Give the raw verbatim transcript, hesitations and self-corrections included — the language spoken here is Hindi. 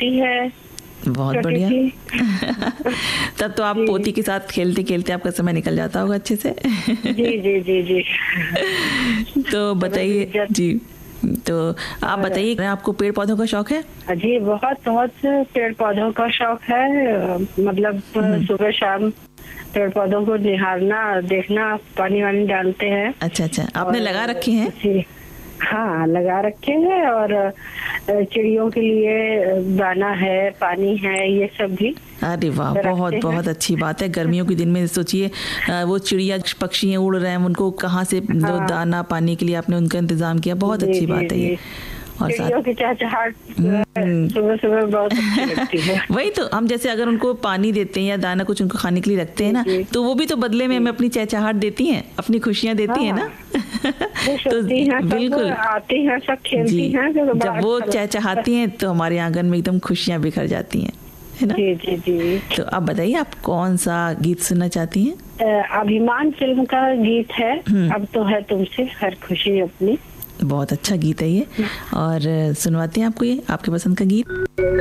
पोती है। बहुत बढ़िया। तब तो आप पोती के साथ खेलते खेलते आपका समय निकल जाता होगा अच्छे से। जी जी जी जी। तो बताइए जी, तो आप बताइए, आपको पेड़ पौधों का शौक है? जी बहुत बहुत पेड़ पौधों का शौक है। मतलब सुबह शाम पेड़ पौधों को निहारना, देखना, पानी वानी डालते हैं। अच्छा अच्छा, आपने लगा रखे हैं? जी हाँ, लगा रखे हैं। और चिड़ियों के लिए दाना है, पानी है, ये सब भी। अरे वाह, बहुत बहुत अच्छी बात है। गर्मियों के दिन में सोचिए, वो चिड़िया पक्षी उड़ रहे हैं, उनको कहाँ से हाँ। दाना पानी के लिए आपने उनका इंतजाम किया, बहुत अच्छी बात है ये। और चिड़ियों की चहचहाट सुबह सुबह बहुत अच्छी लगती है। वही तो, हम जैसे अगर उनको पानी देते हैं या दाना कुछ उनको खाने के लिए रखते हैं ना, तो वो भी तो बदले में हमें अपनी चहचहाट देती हैं, अपनी खुशियाँ देती हैं ना। तो बिल्कुल आती हैं, सब खेलती हैं। जब वो चहचहाती हैं तो हमारे आंगन में एकदम खुशियाँ बिखर जाती हैं, है ना। जी जी जी। तो आप बताइए, आप कौन सा गीत सुनना चाहती हैं? अभिमान फिल्म का गीत है, अब तो है तुमसे हर खुशी अपनी। बहुत अच्छा गीत है ये, और सुनवाते हैं आपको ये आपके पसंद का गीत।